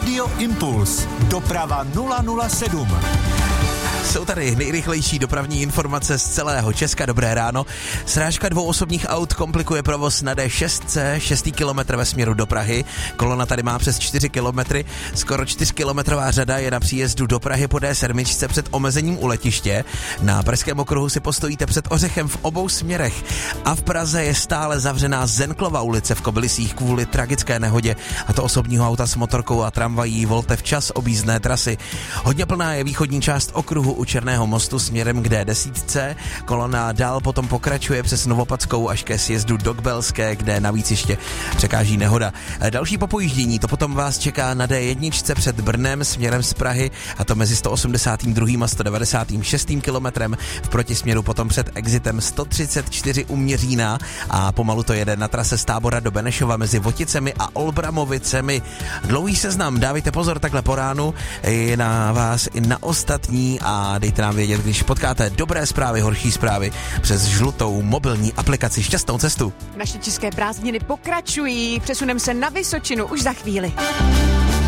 Radio Impuls. Doprava 007. Jsou tady nejrychlejší dopravní informace z celého Česka. Dobré ráno. Srážka 2 osobních aut komplikuje provoz na D6, 6. kilometr ve směru do Prahy. Kolona tady má přes 4 kilometry. Skoro 4kilometrová řada je na příjezdu do Prahy po D7 před omezením u letiště. Na Pražském okruhu si postojíte před Ořechem v obou směrech. A v Praze je stále zavřená Zenklova ulice v Kobylisích kvůli tragické nehodě, a to osobního auta s motorkou a tramvají. Volte včas objízdné trasy. Hodně plná je východní část okruhu u Černého mostu směrem k D10. Kolona dál potom pokračuje přes Novopadskou až ke sjezdu do Kbelské, kde navíc ještě překáží nehoda. Další popojíždění to potom vás čeká na D1 před Brnem směrem z Prahy, a to mezi 182. a 196. kilometrem. V protisměru potom před exitem 134 u Měřína a pomalu to jede na trase z Tábora do Benešova mezi Voticemi a Olbramovicemi. Dlouhý seznam, dávejte pozor takhle po ránu, je na vás i na ostatní a dejte nám vědět, když potkáte dobré zprávy, horší zprávy přes žlutou mobilní aplikaci. Šťastnou cestu. Naše české prázdniny pokračují, přesuneme se na Vysočinu už za chvíli.